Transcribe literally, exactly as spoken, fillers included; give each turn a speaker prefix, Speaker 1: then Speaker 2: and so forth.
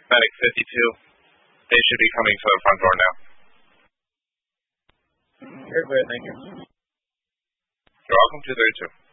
Speaker 1: Medic fifty-two. They should be coming to the front door now.
Speaker 2: You're clear, thank you.
Speaker 1: You're welcome to thirty-two.